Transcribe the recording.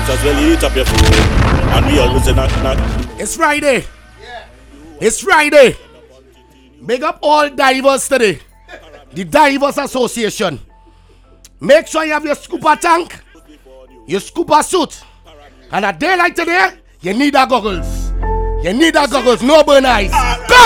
as well eat up your food. And we always say not. It's Friday. It's Friday. Big up all divers today. The Divers Association. Make sure you have your scuba tank, your scuba suit. And a day like today, you need a goggles. You need a goggles, no burn eyes.